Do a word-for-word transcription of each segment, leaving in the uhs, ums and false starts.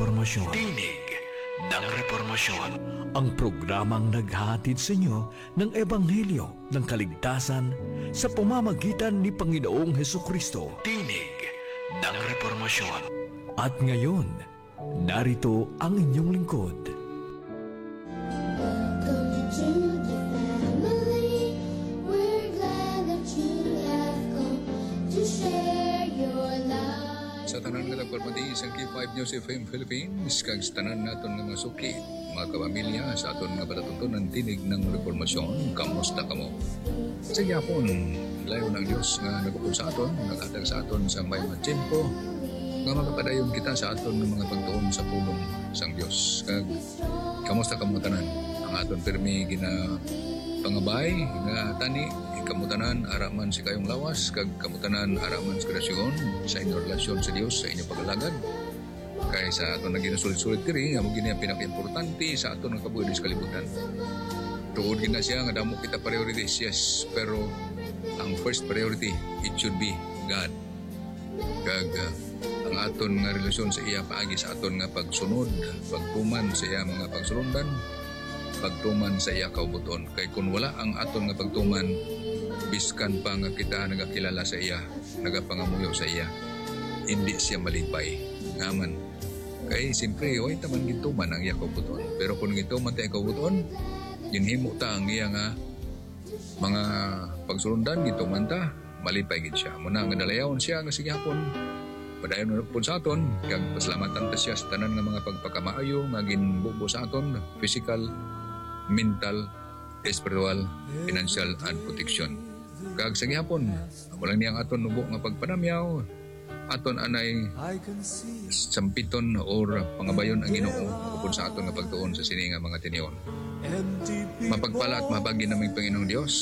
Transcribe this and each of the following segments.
Reformasyon. Tinig ng Reformasyon. Ang programang naghahatid sa inyo ng Ebanghelyo ng Kaligtasan sa pamamagitan ni Panginoong Hesukristo. Tinig ng Reformasyon. At ngayon, narito ang inyong lingkod. Welcome to the family. We're glad that you have come to share your life. Sa tanan nga nagpapati isang K five News F M Philippines, kag sa tanan naton nga mga suki, mga kapamilya, sa aton nga palatuntunan tinig ng reformasyon, kamusta kamo? Sa yapon, layo ng Diyos nga nagupod sa aton, naghatag sa aton sa may mga tiyempo, nga makapadayon kita sa aton ng mga pagtuon sa pulong sang Diyos. Kag kamusta kamo tanan? Ang aton pirmi gina pangabay nga tani kamutanan araman si kayong lawas kag kamutanan araman sa kreasyon sa inyong relasyon sa Dios sa inyong pagalagad kay sa aton naging sulit-sulit diri nga mo gini ang pinaka-importante sa aton nga kabuhi sa kalibutan. Tuod gina siya nga damo kita priorities, yes, pero ang first priority it should be God. Kag uh, ang aton nga relasyon sa iya paagi sa aton nga pagsunod, pagtuman sa iya mga pagsulundan, pagtuman sa iya kaubuton. Kay kung wala ang aton nga pagtuman, biskan pa nga kita nagakilala sa iya, nagapangamuyo sa iya, hindi siya malipay. Ngaman. Kay simpre, oy taman gintuman ang iya kaubuton. Pero kung gintuman tayo kaubuton, ginhimo ta ang iya nga mga pagsulundan, gintuman ta, malipay gid siya. Muna nga dalayaon siya nga sige hapon, padayon na po sa aton, kag pasalamatan ta siya sa tanan nga mga pagpakamaayo, maging bubo sa aton, physical, mental, spiritual, financial, and protection. Kag sa gihapon, walang niyang aton nubo nga pagpanamyaw, aton anay sampiton or pangabayon ang Ginoo upod sa aton nga pagtuon sa sini nga mga tinion. Mapagpala at mabagi naming Panginoong Dios.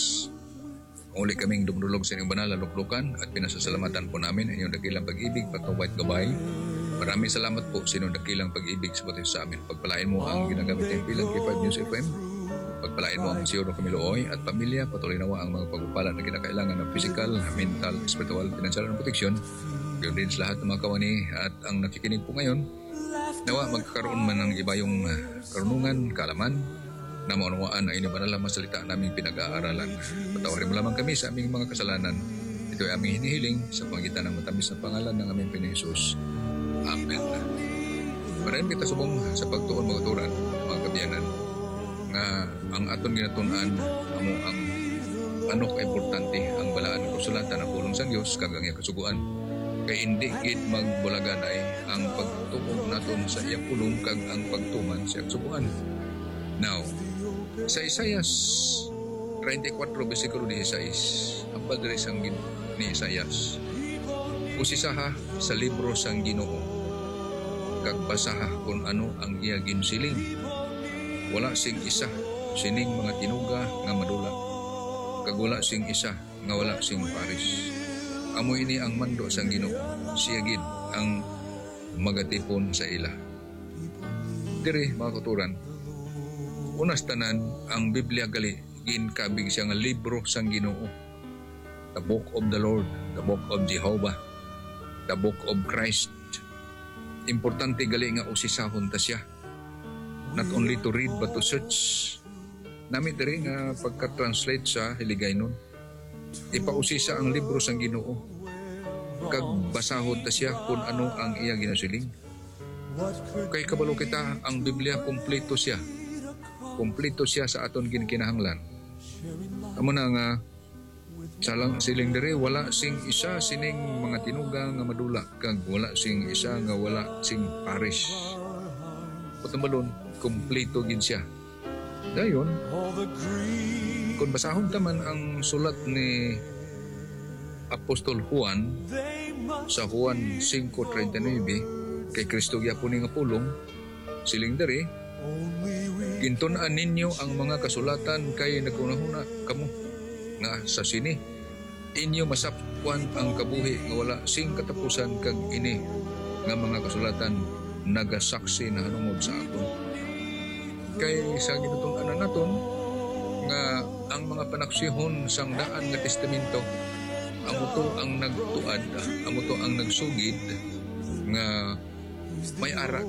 Uli kaming dumdulog sa inyong banal na luklukan at pinasasalamatan po namin ang inyong dakilang pag-ibig, patnubay at gabay. Maraming salamat po sa inyong dakilang pag-ibig sa buti sa amin. Pagpalain mo ang ginagamit ng bilang K five News F M. Pagpalain mo ang Siyuro Camilo at pamilya. Patuloy nawa ang mga pagpapala na kinakailangan ng physical, mental, spiritual, financial, and protection. Gayon din sa lahat ng mga kawani at ang nakikinig po ngayon. Nawa magkakaroon man ng iba yung karunungan, kaalaman, na maunawaan ang inyong banal na masalita naming pinag-aaralan. Patawarin mo lamang kami sa aming mga kasalanan. Ito ay aming hinihiling sa pangitan ng matamis na pangalan ng aming Panginoong Hesus. Amen. Maraming kita subong sa pagtuon mga turan, mga kabiyanan, nga ang aton ginatunan amo ang ano ka importante ang balaan ng kasulatan ng pulong sa Dios kag ang iyang kasuguan. Kay hindi gid magbulagan ay ang pagtuon naton sa iyang pulong kag ang pagtuman sa iyang kasuguan. Now, sa Isaias thirty-four versikulo sixteen, ang padre sang ni Isaias, usisaha sa libro sang Ginoo, kag basaha kung ano ang iya ginsiling. Wala sing isa, sining mga tinuga nga madula, kag wala sing isa nga wala sing paris. Amo ini ang mando sang Ginoo, siya gid ang magatipon sa ila. Diri mga kuturan, unas tanan ang Biblia gali ginkabig siya nga libro sang Ginoo. The book of the Lord, the book of Jehovah, the book of Christ. Importante gali nga usisahon ta siya. Not only to read but to search. Nami diri nga pagka-translate sa Hiligaynon. Ipausisa ang libro sang Ginoo. Kag basahon ta siya kung ano ang iya ginasiling. Kay kabalo kita ang Biblia kompleto siya. Kompleto siya sa aton ginkinahanglan. Amo na nga salang siling diri wala sing isa sining mga tinuga nga madula kag wala sing isa nga wala sing parish. Putambalon kompleto gid siya. Dayon kung basahon taman ang sulat ni Apostol Juan sa Juan five thirty-nine kay Kristo gyapon nga pulong siling diri gintunaan ninyo ang mga kasulatan kay nagkunahuna kamo nga sa sini inyo masapwan ang kabuhi nga wala sing katapusan kag ini nga mga kasulatan nagasaksi na hanungod sa aton. Kay sa ginutun-anan naton nga ang mga panaksihon sang daan nga testamento amo to ang nagtuad, amo to ang nagsugid nga may ara